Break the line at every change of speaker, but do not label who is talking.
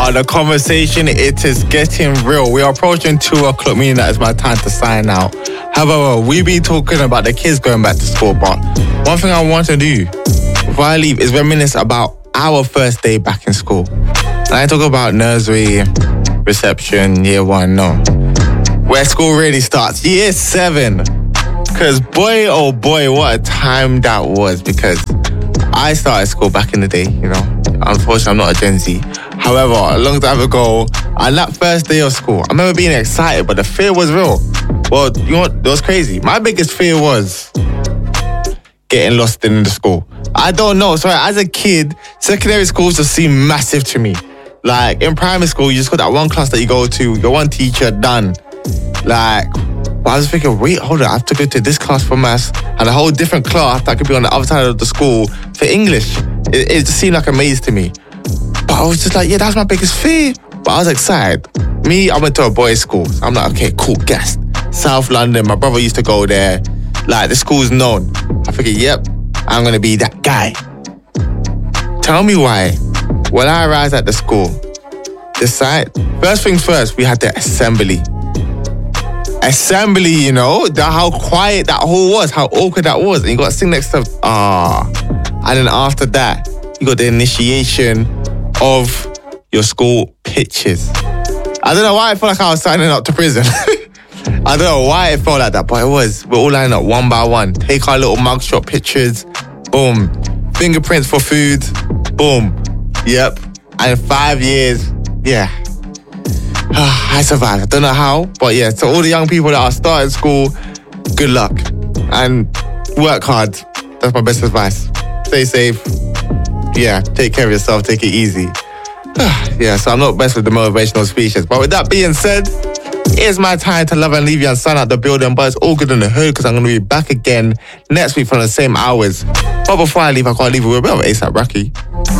of the conversation. It is getting real. We are approaching 2 o'clock, meaning that it's my time to sign out. However, we be talking about the kids going back to school, but one thing I want to do before I leave is reminisce about our first day back in school. And I talk about nursery, reception, year 1, no. Where school really starts, year 7. Because boy, oh boy, what a time that was. Because I started school back in the day, you know. Unfortunately, I'm not a Gen Z. However, a long time ago, on that first day of school, I remember being excited, but the fear was real. Well, you know what? It was crazy. My biggest fear was getting lost in the school. I don't know. Sorry, as a kid, secondary schools just seemed massive to me. Like, in primary school, you just got that one class that you go to, your one teacher, done. Like, but I was thinking, wait, hold on, I have to go to this class for maths and a whole different class that could be on the other side of the school for English. It just seemed like a maze to me. But I was just like, yeah, that's my biggest fear. But I was excited. Me, I went to a boys' school. So I'm like, okay, cool, guest. South London, my brother used to go there. Like, the school's known. I figured, yep, I'm going to be that guy. Tell me why. When I arrived at the school, first things first, we had the assembly. Assembly, you know, how quiet that hall was, how awkward that was. And you got to sing next to, And then after that, you got the initiation of your school pictures. I don't know why I felt like I was signing up to prison. I don't know why it felt like that, but it was. We're all lining up one by one. Take our little mugshot pictures. Boom. Fingerprints for food. Boom. Yep. And 5 years, yeah. I survived. I don't know how, but yeah, to all the young people that are starting school, good luck. And work hard. That's my best advice. Stay safe. Yeah, take care of yourself. Take it easy. Yeah, so I'm not best with the motivational speeches. But with that being said, it's my time to love and leave you and sign out the building. But it's all good in the hood because I'm going to be back again next week from the same hours. But before I leave, I can't leave you with a bit of ASAP Rocky.